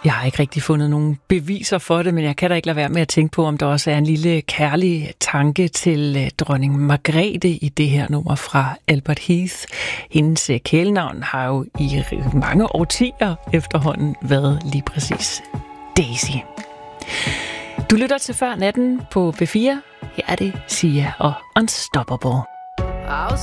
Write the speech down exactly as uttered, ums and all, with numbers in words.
Jeg har ikke rigtig fundet nogen beviser for det, men jeg kan da ikke lade være med at tænke på, om der også er en lille kærlig tanke til dronning Margrethe i det her nummer fra Albert Heath. Hendes kælenavn har jo i mange årtier efterhånden været lige præcis Daisy. Du lytter til Før Natten på B fire. Her er det Sia og Unstoppable. I'll